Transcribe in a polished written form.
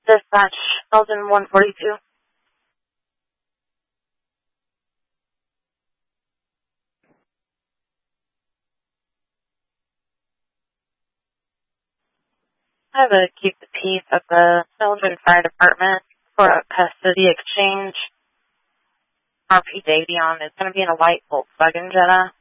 Dispatch, Elgin 142. I have a keep the peace at the Elgin Fire Department for a custody exchange. RP Davion is going to be in a white Volkswagen Jetta.